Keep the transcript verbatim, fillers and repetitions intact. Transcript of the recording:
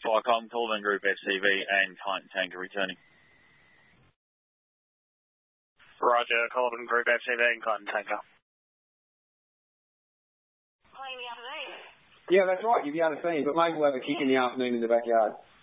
Vicom, Colvin Group F C V and Titan Tanker returning. Roger, Colvin Group F C V and Titan Tanker. Playing the afternoon. Yeah, that's right, you'll be able to see him, but maybe we'll have a kick in the afternoon in the backyard.